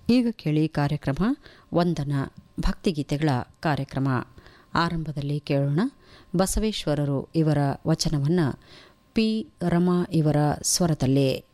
ಈಗ ಕೇಳಿ ಕಾರ್ಯಕ್ರಮ ವಂದನ ಭಕ್ತಿಗೀತೆಗಳ ಕಾರ್ಯಕ್ರಮ. ಆರಂಭದಲ್ಲಿ ಕೇಳೋಣ ಬಸವೇಶ್ವರರು ಇವರ ವಚನವನ್ನು ಪಿ ರಮಾ ಇವರ ಸ್ವರದಲ್ಲೇ.